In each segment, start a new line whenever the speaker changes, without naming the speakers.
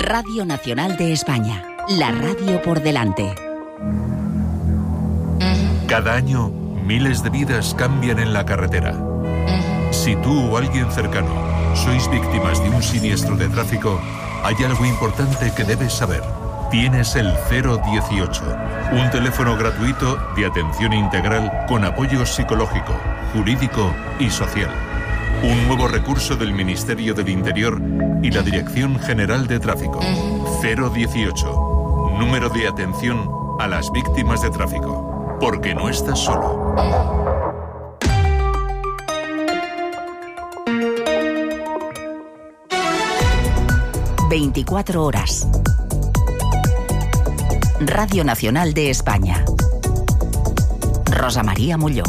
Radio Nacional de España, la radio por delante.
Cada año, miles de vidas cambian en la carretera. Si tú o alguien cercano sois víctimas de un siniestro de tráfico, hay algo importante que debes saber. Tienes el 018, un teléfono gratuito de atención integral con apoyo psicológico, jurídico y social. Un nuevo recurso del Ministerio del Interior y la Dirección General de Tráfico. 018, número de atención a las víctimas de tráfico. Porque no estás solo.
24 horas. Radio Nacional de España. Rosa María Molló.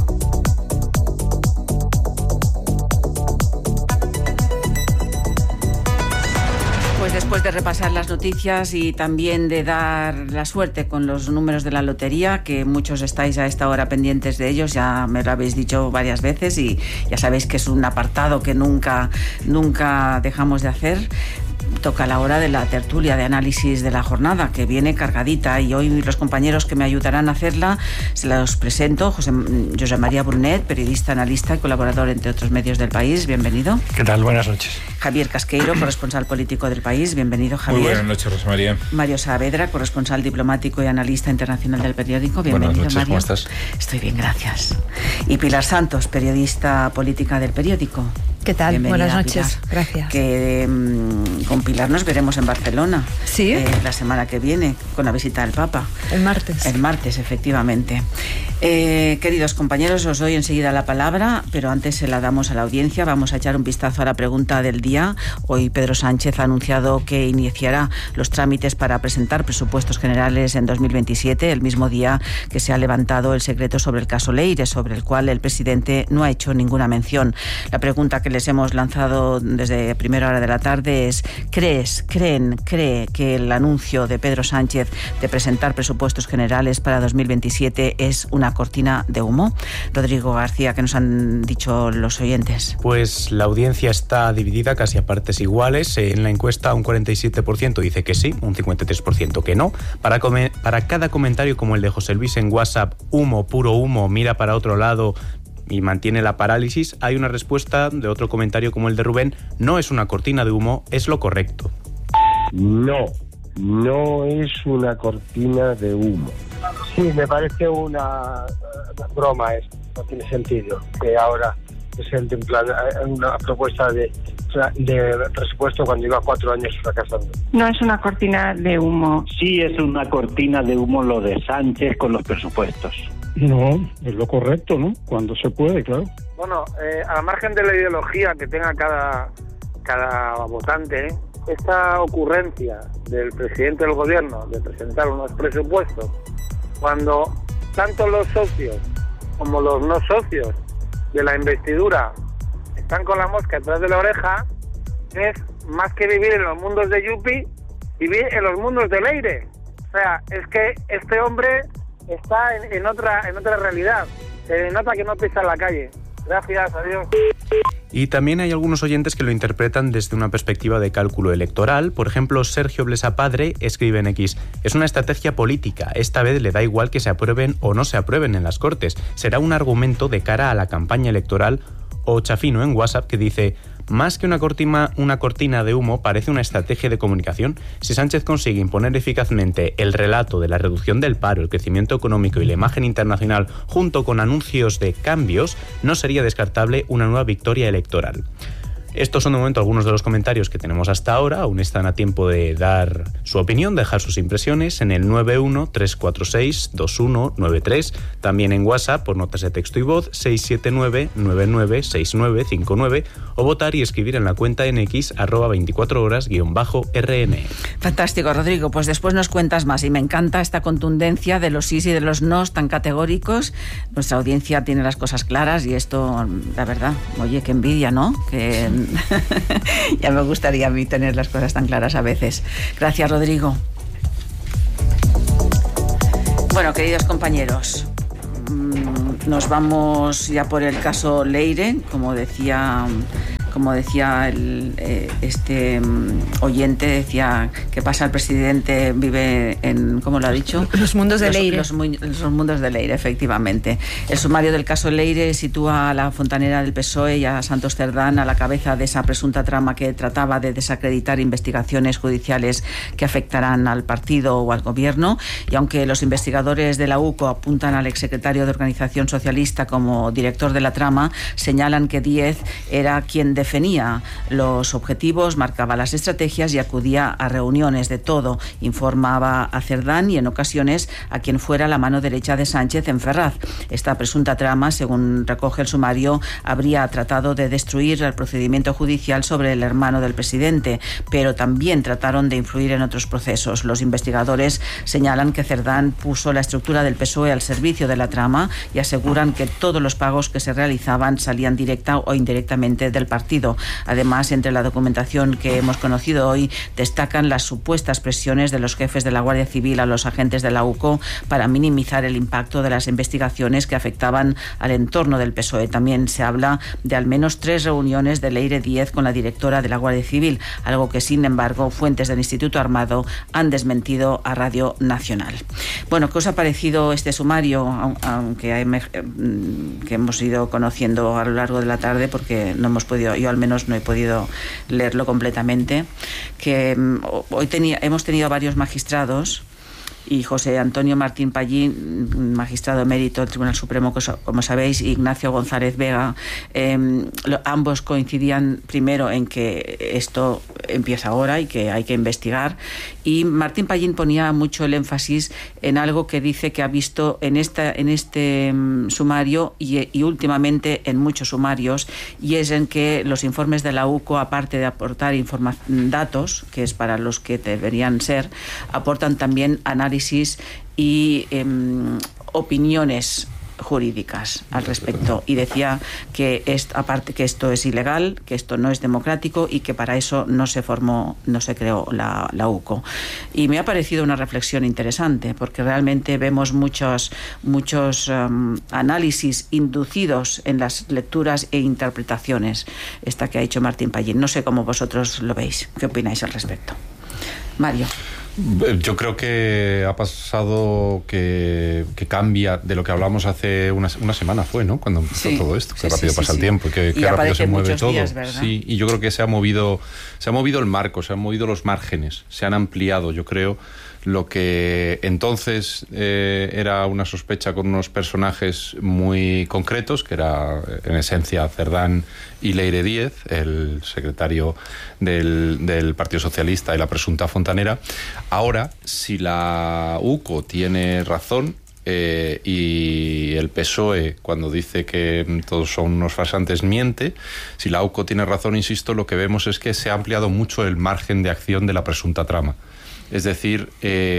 Pues después de repasar las noticias y también de dar la suerte con los números de la lotería, que muchos estáis a esta hora pendientes de ellos, ya me lo habéis dicho varias veces y ya sabéis que es un apartado que nunca dejamos de hacer. Toca la hora de la tertulia de análisis de la jornada, que viene cargadita, y hoy los compañeros que me ayudarán a hacerla se los presento. José María Brunet, periodista, analista y colaborador entre otros medios del País, bienvenido.
¿Qué tal? Buenas noches.
Javier Casqueiro, corresponsal político del País, bienvenido, Javier.
Muy buenas noches, Rosa María.
Mario Saavedra, corresponsal diplomático y analista internacional del periódico, bienvenido.
Buenas noches,
Mario.
¿cómo estás?
Estoy bien, gracias. Y Pilar Santos, periodista política del periódico.
¿Qué tal?
Bienvenida,
Buenas noches,
Pilar.
gracias.
Que con Pilar nos veremos en Barcelona.
¿Sí?
La semana que viene, con la visita del Papa.
El martes.
El martes, efectivamente. Queridos compañeros, os doy enseguida la palabra, pero antes se la damos a la audiencia. Vamos a echar un vistazo a la pregunta del día. Hoy Pedro Sánchez ha anunciado que iniciará los trámites para presentar presupuestos generales en 2027, el mismo día que se ha levantado el secreto sobre el caso Leire, sobre el cual el presidente no ha hecho ninguna mención. La pregunta que les hemos lanzado desde primera hora de la tarde es: ¿cree que el anuncio de Pedro Sánchez de presentar presupuestos generales para 2027 es una cortina de humo? Rodrigo García, ¿qué nos han dicho los oyentes?
Pues la audiencia está dividida casi a partes iguales. En la encuesta un 47% dice que sí, un 53% que no. Para cada comentario como el de José Luis en WhatsApp, humo, puro humo, mira para otro lado y mantiene la parálisis, hay una respuesta de otro comentario como el de Rubén: no es una cortina de humo, es lo correcto.
No es una cortina de humo.
Sí, me parece una broma esto, no tiene sentido que ahora presente en plan una propuesta de presupuesto cuando lleva 4 años fracasando.
No es una cortina de humo.
Sí es una cortina de humo lo de Sánchez con los presupuestos.
No, es lo correcto, ¿no? Cuando se puede, claro.
Bueno, al margen de la ideología que tenga cada votante, esta ocurrencia del presidente del gobierno de presentar unos presupuestos cuando tanto los socios como los no socios de la investidura están con la mosca detrás de la oreja, es más que vivir en los mundos de Yupi, vivir en los mundos del Leire. O sea, es que este hombre está en otra realidad. Se nota que no pisa en la calle. Gracias, adiós.
Y también hay algunos oyentes que lo interpretan desde una perspectiva de cálculo electoral. Por ejemplo, Sergio Blesapadre escribe en X: es una estrategia política, esta vez le da igual que se aprueben o no se aprueben en las Cortes, será un argumento de cara a la campaña electoral. O Chafino en WhatsApp, que dice: más que una cortina de humo, parece una estrategia de comunicación. Si Sánchez consigue imponer eficazmente el relato de la reducción del paro, el crecimiento económico y la imagen internacional, junto con anuncios de cambios, no sería descartable una nueva victoria electoral. Estos son de momento algunos de los comentarios que tenemos hasta ahora. Aún están a tiempo de dar su opinión, dejar sus impresiones en el 91-346-2193. También en WhatsApp por notas de texto y voz 679-996959, o votar y escribir en la cuenta en X @24horas_RN.
Fantástico, Rodrigo. Pues después nos cuentas más, y me encanta esta contundencia de los sís y de los nos tan categóricos. Nuestra audiencia tiene las cosas claras y esto, la verdad, oye, qué envidia, ¿no? Que ya me gustaría a mí tener las cosas tan claras a veces. Gracias, Rodrigo. Bueno, queridos compañeros, nos vamos ya por el caso Leire, como decía como decía este oyente, decía que pasa el presidente, vive en, ¿cómo lo ha dicho?
Los mundos de Leire.
Los mundos de Leire, efectivamente. El sumario del caso Leire sitúa a la fontanera del PSOE y a Santos Cerdán a la cabeza de esa presunta trama que trataba de desacreditar investigaciones judiciales que afectarán al partido o al gobierno, y aunque los investigadores de la UCO apuntan al exsecretario de Organización Socialista como director de la trama, señalan que Díez era quien definía los objetivos, marcaba las estrategias y acudía a reuniones de todo, informaba a Cerdán y en ocasiones a quien fuera la mano derecha de Sánchez en Ferraz. Esta presunta trama, según recoge el sumario, habría tratado de destruir el procedimiento judicial sobre el hermano del presidente, pero también trataron de influir en otros procesos. Los investigadores señalan que Cerdán puso la estructura del PSOE al servicio de la trama y aseguran que todos los pagos que se realizaban salían directa o indirectamente del partido. Además, entre la documentación que hemos conocido hoy, destacan las supuestas presiones de los jefes de la Guardia Civil a los agentes de la UCO para minimizar el impacto de las investigaciones que afectaban al entorno del PSOE. También se habla de al menos 3 reuniones de Leire Díez con la directora de la Guardia Civil, algo que, sin embargo, fuentes del Instituto Armado han desmentido a Radio Nacional. Bueno, ¿qué os ha parecido este sumario? Aunque que hemos ido conociendo a lo largo de la tarde, porque no hemos podido, yo al menos no he podido leerlo completamente, que hoy hemos tenido varios magistrados, y José Antonio Martín Pallín, magistrado emérito del Tribunal Supremo, como sabéis, y Ignacio González Vega, ambos coincidían primero en que esto empieza ahora y que hay que investigar, y Martín Pallín ponía mucho el énfasis en algo que dice que ha visto en este sumario y últimamente en muchos sumarios, y es en que los informes de la UCO, aparte de aportar datos, que es para los que deberían ser, aportan también análisis y opiniones jurídicas al respecto, y decía que aparte que esto es ilegal, que esto no es democrático y que para eso no se creó la UCO. Y me ha parecido una reflexión interesante, porque realmente vemos muchos análisis inducidos en las lecturas e interpretaciones, esta que ha hecho Martín Pallín. No sé cómo vosotros lo veis. ¿Qué opináis al respecto? Mario.
Yo creo que ha pasado que cambia de lo que hablamos hace una semana, fue, ¿no? Cuando empezó todo esto, que rápido pasa el tiempo y que rápido se mueve todo.
Días,
sí, y yo creo que se ha movido el marco, se han movido los márgenes, se han ampliado, yo creo, lo que entonces era una sospecha con unos personajes muy concretos, que era en esencia Cerdán y Leire Díez, el secretario del Partido Socialista y la presunta fontanera. Ahora, si la UCO tiene razón, y el PSOE, cuando dice que todos son unos farsantes, miente, si la UCO tiene razón, insisto, lo que vemos es que se ha ampliado mucho el margen de acción de la presunta trama. Es decir,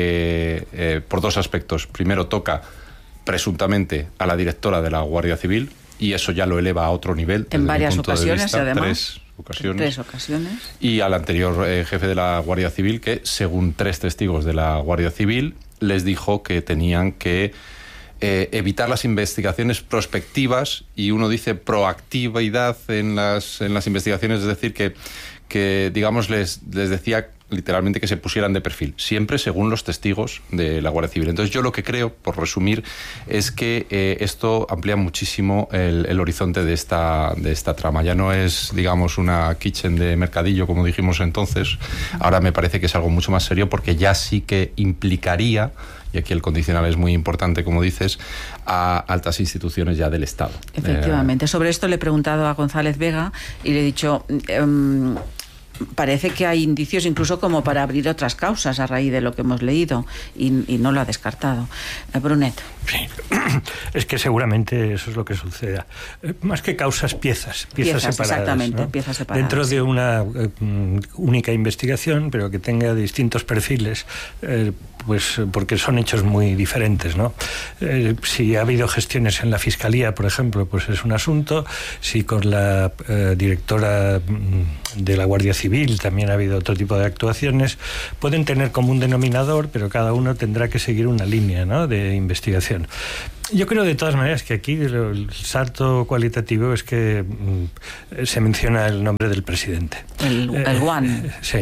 por 2 aspectos. Primero, toca presuntamente a la directora de la Guardia Civil, y eso ya lo eleva a otro nivel.
En varias ocasiones, además.
3 ocasiones. Y al anterior jefe de la Guardia Civil, que, según 3 testigos de la Guardia Civil, les dijo que tenían que evitar las investigaciones prospectivas, y uno dice proactividad en las investigaciones, es decir, que digamos, les decía literalmente que se pusieran de perfil, siempre según los testigos de la Guardia Civil. Entonces, yo lo que creo, por resumir, es que esto amplía muchísimo el horizonte de esta trama. Ya no es, digamos, una kitchen de mercadillo, como dijimos entonces. Ahora me parece que es algo mucho más serio, porque ya sí que implicaría, y aquí el condicional es muy importante, como dices, a altas instituciones ya del Estado.
Efectivamente. Sobre esto le he preguntado a González Vega y le he dicho... parece que hay indicios incluso como para abrir otras causas a raíz de lo que hemos leído, y no lo ha descartado. Brunet.
Sí, es que seguramente eso es lo que suceda. Más que causas, piezas separadas.
Exactamente,
¿no?
Piezas separadas.
Dentro de una única investigación, pero que tenga distintos perfiles, pues porque son hechos muy diferentes, ¿no? Si ha habido gestiones en la Fiscalía, por ejemplo, pues es un asunto. Si con la directora de la Guardia Civil Civil también ha habido otro tipo de actuaciones, pueden tener como un denominador, pero cada uno tendrá que seguir una línea, ¿no?, de investigación. Yo creo de todas maneras que aquí el salto cualitativo es que se menciona el nombre del presidente.
El One.
Sí.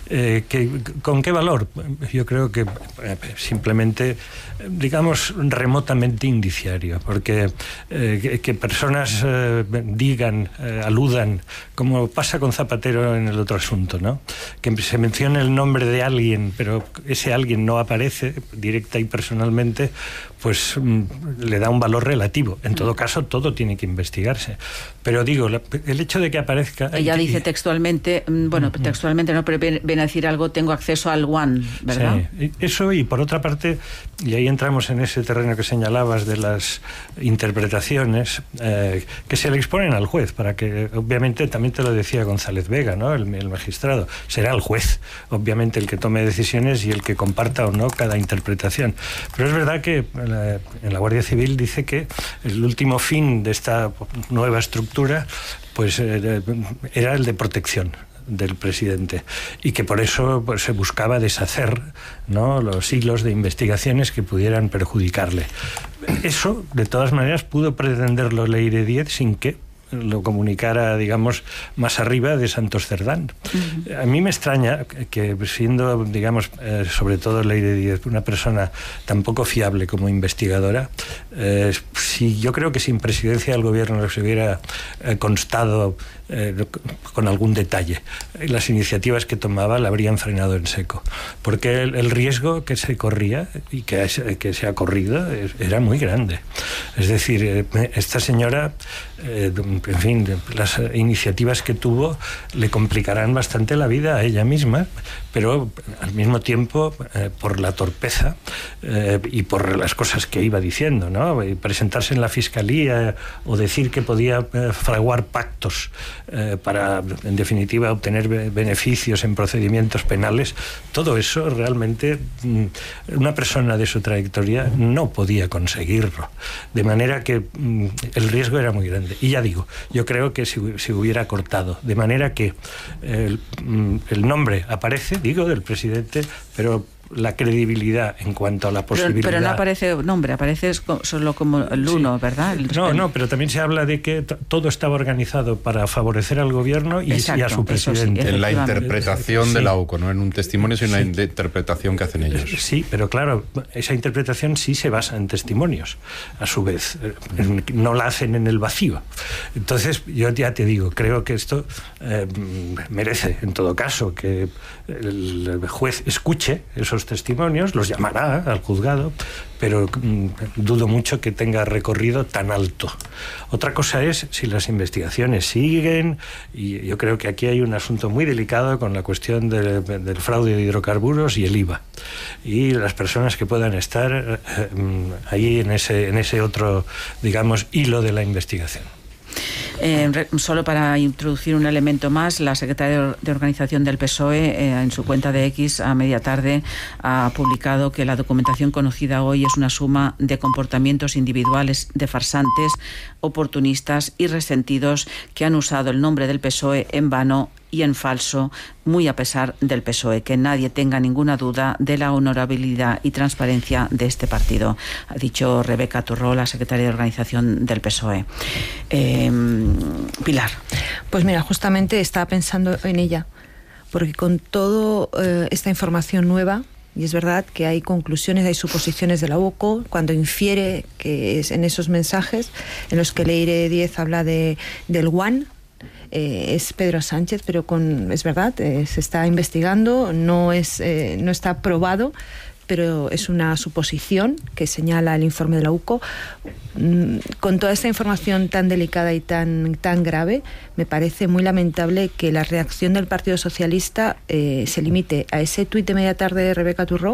¿Con qué valor? Yo creo que simplemente, digamos, remotamente indiciario, porque que personas digan, aludan, como pasa con Zapatero en el otro asunto, ¿no?, que se mencione el nombre de alguien, pero ese alguien no aparece directa y personalmente, pues le da un valor relativo. En todo caso, todo tiene que investigarse. Pero digo, el hecho de que aparezca...
Ella dice textualmente, textualmente no, pero viene a decir algo, tengo acceso al One, ¿verdad?
Sí, eso, y por otra parte, y ahí entramos en ese terreno que señalabas de las interpretaciones, que se le exponen al juez, para que, obviamente, también te lo decía González Vega, ¿no?, el magistrado, será el juez, obviamente, el que tome decisiones y el que comparta o no cada interpretación. Pero es verdad que en la Guardia Civil dice que el último fin de esta nueva estructura pues era el de protección del presidente, y que por eso pues, se buscaba deshacer, ¿no?, los hilos de investigaciones que pudieran perjudicarle. Eso, de todas maneras, pudo pretenderlo Leire Díez sin que lo comunicara, digamos, más arriba de Santos Cerdán. A mí me extraña que, siendo, digamos, sobre todo Leire Díez, una persona tan poco fiable como investigadora, yo creo que sin presidencia del gobierno se hubiera constado con algún detalle. Las iniciativas que tomaba la habrían frenado en seco, porque el riesgo que se corría y que se ha corrido era muy grande. Es decir, esta señora, en fin, las iniciativas que tuvo le complicarán bastante la vida a ella misma, pero al mismo tiempo por la torpeza y por las cosas que iba diciendo, ¿no?, y presentarse en la fiscalía o decir que podía fraguar pactos para, en definitiva, obtener beneficios en procedimientos penales. Todo eso realmente una persona de su trayectoria no podía conseguirlo, de manera que el riesgo era muy grande. Y ya digo, yo creo que se hubiera cortado, de manera que el nombre aparece, digo, del presidente, pero la credibilidad en cuanto a la posibilidad... Pero
no aparece nombre, aparece solo como el uno, sí, ¿verdad?
No, pero también se habla de que todo estaba organizado para favorecer al gobierno y a su presidente.
Sí, en la interpretación de la UCO, no en un testimonio, sino en la interpretación que hacen ellos.
Sí, pero claro, esa interpretación sí se basa en testimonios, a su vez. No la hacen en el vacío. Entonces, yo ya te digo, creo que esto merece, en todo caso, que el juez escuche esos testimonios, los llamará al juzgado, pero dudo mucho que tenga recorrido tan alto. Otra cosa es si las investigaciones siguen, y yo creo que aquí hay un asunto muy delicado con la cuestión del fraude de hidrocarburos y el IVA, y las personas que puedan estar ahí en ese otro, digamos, hilo de la investigación.
Solo para introducir un elemento más, la secretaria de Organización del PSOE en su cuenta de X a media tarde ha publicado que la documentación conocida hoy es una suma de comportamientos individuales de farsantes, oportunistas y resentidos que han usado el nombre del PSOE en vano y en falso, muy a pesar del PSOE. Que nadie tenga ninguna duda de la honorabilidad y transparencia de este partido, ha dicho Rebeca Turró, la secretaria de Organización del PSOE. Pilar.
Pues mira, justamente estaba pensando en ella, porque con toda esta información nueva, y es verdad que hay conclusiones, hay suposiciones de la UCO, cuando infiere que es en esos mensajes en los que Leire Díez habla del One, es Pedro Sánchez, pero es verdad, se está investigando, no está probado, pero es una suposición que señala el informe de la UCO. Con toda esta información tan delicada y tan grave, me parece muy lamentable que la reacción del Partido Socialista se limite a ese tuit de media tarde de Rebeca Turró,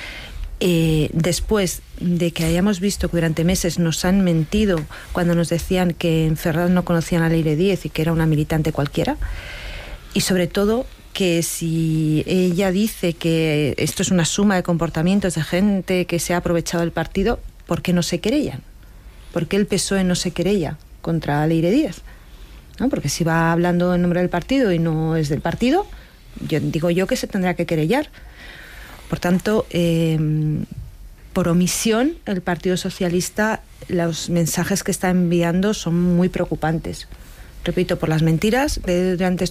después de que hayamos visto que durante meses nos han mentido cuando nos decían que en Ferraz no conocían a Leire Díez y que era una militante cualquiera, y sobre todo que si ella dice que esto es una suma de comportamientos de gente que se ha aprovechado del partido, ¿por qué no se querellan? ¿Por qué el PSOE no se querella contra Leire Díez? ¿no? Porque si va hablando en nombre del partido y no es del partido, digo yo que se tendrá que querellar. Por tanto, por omisión, el Partido Socialista, los mensajes que está enviando son muy preocupantes. Repito, por las mentiras durante